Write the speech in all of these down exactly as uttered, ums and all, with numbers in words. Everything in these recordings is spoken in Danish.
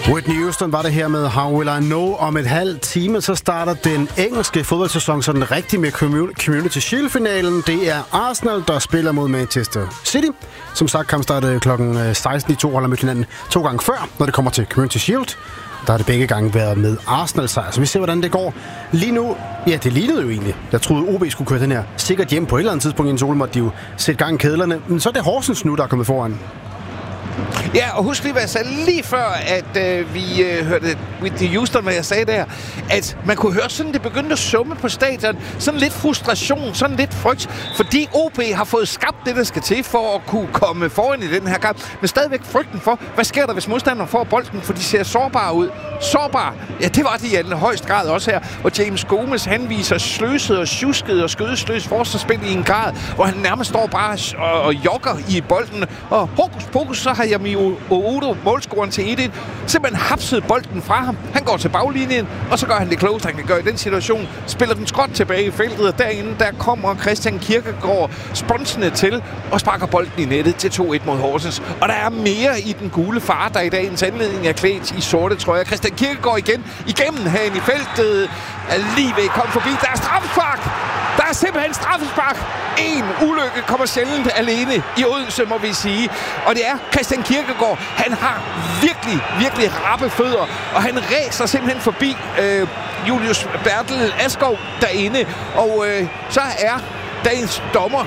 Whitney Houston var det her med How Will I Know. Om et halvt time, så starter den engelske fodboldsæson sådan rigtig med Community Shield-finalen. Det er Arsenal, der spiller mod Manchester City. Som sagt, kampen startede klokken seksten. De to holder med hinanden to gange før, når det kommer til Community Shield. Der har det begge gange været med Arsenal-sejr. Så vi ser, hvordan det går. Lige nu, ja, det lignede jo egentlig. Jeg troede, O B skulle køre den her sikkert hjem på et eller andet tidspunkt. Inden sol måtte de jo sætte gang i kedlerne. Men så er det Horsens nu, der er kommet foran. Ja, og husk lige, hvad jeg sagde lige før, at øh, vi øh, hørte Whitney Houston, hvad jeg sagde der, at man kunne høre sådan, det begyndte at summe på stadion. Sådan lidt frustration, sådan lidt frygt, fordi O B har fået skabt det, der skal til for at kunne komme foran i den her kamp. Men stadigvæk frygten for, hvad sker der, hvis modstanderen får bolden, for de ser sårbare ud. Sårbare, ja, det var de i allerhøjst grad også her, hvor James Gomez, han viser sløset og tjusket og skødesløs forsvarsspil i en grad, hvor han nærmest står bare og, og jogger i bolden, og hokus pokus, så har Yami Oudo, målscoren til et et, simpelthen hapset bolden fra ham. Han går til baglinjen, og så gør han det klogest, han kan gøre i den situation. Spiller den skråt tilbage i feltet, og derinde, der kommer Christian Kierkegaard sponsende til og sparker bolden i nettet til to et mod Horsens. Og der er mere i den gule far, der i dagens anledning er klædt i sorte trøjer. Christian Kierkegaard igen igennem herinde i feltet. Er lige ved at komme forbi. Der er straffespark! Der er simpelthen straffespark! En ulykke kommer sjældent alene i Odense, må vi sige. Og det er Christian Kierkegaard. Han har virkelig, virkelig rappe fødder, og han ræser simpelthen forbi øh, Julius Bertel Askov derinde. Og øh, så er dagens dommer,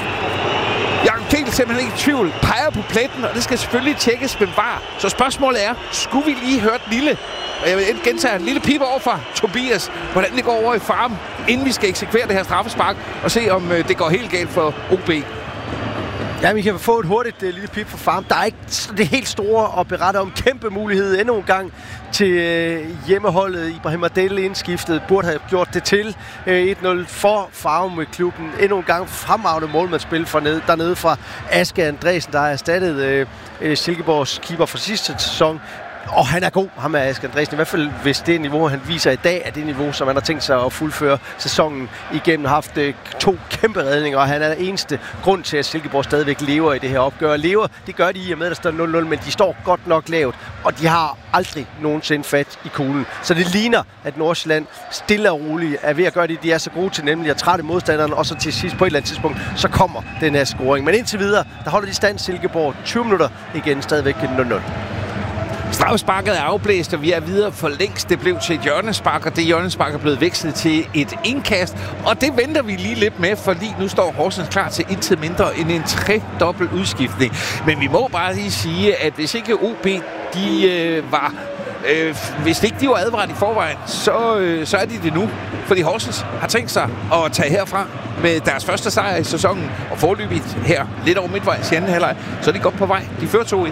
Jakob Kegel, simpelthen ikke i tvivl, peger på pletten, og det skal selvfølgelig tjekkes med V A R. Så spørgsmålet er, skulle vi lige høre et lille, og jeg vil gentage en lille pipe over fra Tobias, hvordan det går over i farm, inden vi skal eksekvere det her straffespark, og se om øh, det går helt galt for O B. Ja, vi kan få et hurtigt uh, lille pip for farm. Der er ikke det helt store at berette om. Kæmpe mulighed endnu en gang til uh, hjemmeholdet. Ibrahim Adel indskiftet burde have gjort det til uh, et nul for Farum med klubben. Endnu en gang fremragende målmandsspil for ned, dernede fra Aske Andresen, der har erstattet uh, uh, Silkeborgs keeper for sidste sæson. Og han er god, ham er Aske Andresen. I hvert fald, hvis det niveau, han viser i dag, er det niveau, som han har tænkt sig at fuldføre sæsonen igennem. Har haft øh, to kæmpe redninger, og han er den eneste grund til, at Silkeborg stadigvæk lever i det her opgør. Lever, det gør de i og med, at der står nul nul, men de står godt nok lavt, og de har aldrig nogensinde fat i kuglen. Så det ligner, at Nordsjælland stille og roligt er ved at gøre det, de er så gode til, nemlig at trætte modstanderen, og så til sidst på et eller andet tidspunkt, så kommer den her scoring. Men indtil videre, der holder de stand Silkeborg tyve minutter igen, stadigvæk nul nul. Straffesparket er afblæst, og vi er videre for længst. Det blev til et hjørnespark, og det hjørnespark er blevet vekslet til et indkast. Og det venter vi lige lidt med, for lige nu står Horsens klar til intet mindre end en tre-dobbelt udskiftning. Men vi må bare lige sige, at hvis ikke O B de øh, var... Øh, hvis ikke de var advaret i forvejen, så, øh, så er de det nu. Fordi Horsens har tænkt sig at tage herfra med deres første sejr i sæsonen. Og forløbigt her, lidt over midtvejs i anden halvleg, så er de godt på vej. De fører to et.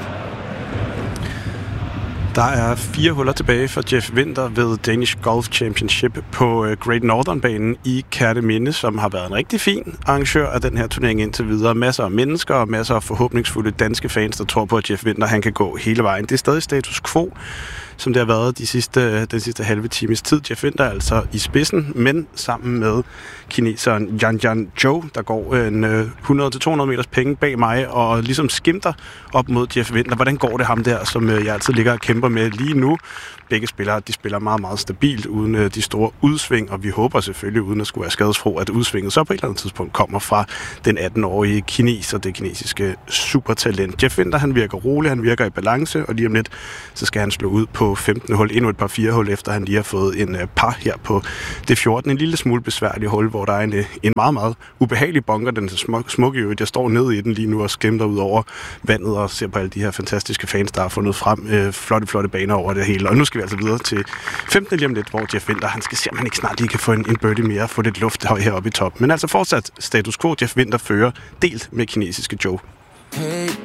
Der er fire huller tilbage for Jeff Winther ved Danish Golf Championship på Great Northern-banen i Kerteminde, som har været en rigtig fin arrangør af den her turnering indtil videre. Masser af mennesker og masser af forhåbningsfulde danske fans, der tror på, at Jeff Winther han kan gå hele vejen. Det er stadig status quo, som det har været de sidste, den sidste halve times tid. Jeff Winther er altså i spidsen, men sammen med kineseren Yan Yan Zhou, der går en hundrede til to hundrede meters penge bag mig, og ligesom skimter op mod Jeff Winther. Hvordan går det ham der, som jeg altid ligger og kæmper med lige nu? Begge spillere, de spiller meget, meget stabilt, uden de store udsving, og vi håber selvfølgelig, uden at skulle være skadesfro, at udsvinget så på et eller andet tidspunkt kommer fra den atten-årige kineser, det kinesiske supertalent. Jeff Winther, han virker rolig, han virker i balance, og lige om lidt, så skal han slå ud på femtende hul, endnu et par fire hul, efter han lige har fået en par her på det fjortende. En lille smule besværlig hul, hvor der er en, en meget, meget ubehagelig bunker, den er smuk, smuk i øvrigt. Jeg står nede i den lige nu og skimter ud over vandet og ser på alle de her fantastiske fans, der har fundet frem. Øh, flotte, flotte baner over det hele. Og nu skal vi altså videre til femtende lige om lidt, hvor Jeff Winther, han skal se, om han ikke snart lige kan få en, en birdie mere og få lidt luft heroppe i top. Men altså fortsat status quo. Jeff Winther fører delt med kinesiske Joe. Hey